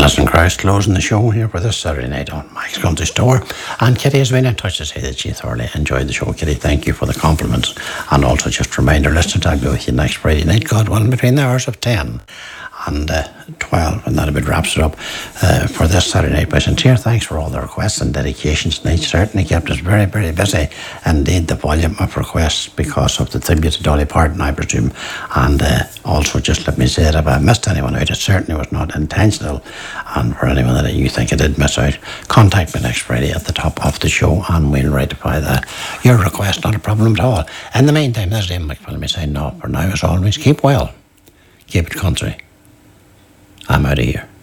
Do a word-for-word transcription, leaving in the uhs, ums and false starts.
Alison Christ closing the show here for this Saturday night on Mike's Country Store. And Kitty has been in touch to say that she thoroughly enjoyed the show. Kitty, thank you for the compliments. And also just a reminder, listeners, I'll be with you next Friday night, God willing, between the hours of ten and uh, twelve, and that a bit wraps it up uh, for this Saturday night. By sincere thanks for all the requests and dedications tonight. Certainly kept us very, very busy. Indeed, the volume of requests because of the tribute to Dolly Parton, I presume. And uh, also, just let me say that if I missed anyone out, it certainly was not intentional. And for anyone that you think I did miss out, contact me next Friday at the top of the show, and we'll rectify that. Your request, not a problem at all. In the meantime, this is Ian McPhillamy signing off for now. As always, keep well, keep it country. I'm out of here.